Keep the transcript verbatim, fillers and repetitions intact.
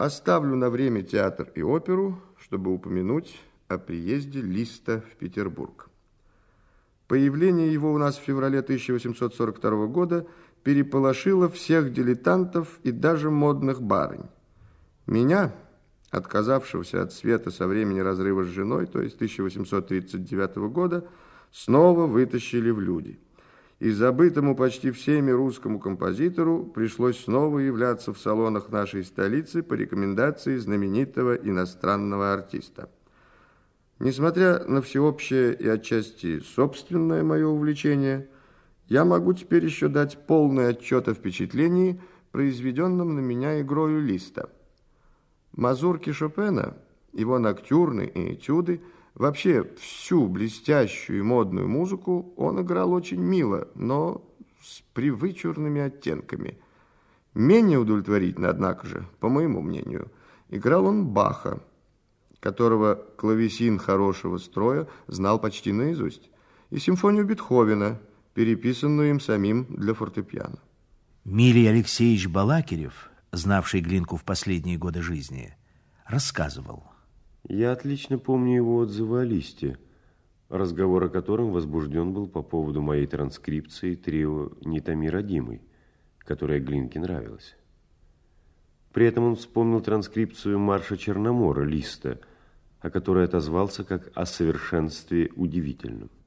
Оставлю на время театр и оперу, чтобы упомянуть о приезде Листа в Петербург. Появление его у нас в феврале тысяча восемьсот сорок второго года переполошило всех дилетантов и даже модных барынь. Меня, отказавшегося от света со времени разрыва с женой, то есть тысяча восемьсот тридцать девятого года, снова вытащили в люди. И забытому почти всеми русскому композитору пришлось снова являться в салонах нашей столицы по рекомендации знаменитого иностранного артиста. Несмотря на всеобщее и отчасти собственное мое увлечение, я могу теперь еще дать полный отчет о впечатлении, произведенном на меня игрою Листа. Мазурки Шопена, его ноктюрны и этюды, вообще всю блестящую и модную музыку он играл очень мило, но с привычурными оттенками. Менее удовлетворительно, однако же, по моему мнению, играл он Баха, которого клавесин хорошего строя знал почти наизусть, и симфонию Бетховена, переписанную им самим для фортепиано. Милий Алексеевич Балакирев, знавший Глинку в последние годы жизни, рассказывал. Я отлично помню его отзывы о Листе, разговор о котором возбужден был по поводу моей транскрипции трио «Не томи, родимый», которая Глинке нравилась. При этом он вспомнил транскрипцию марша Черномора Листа, о которой отозвался как о совершенстве удивительном.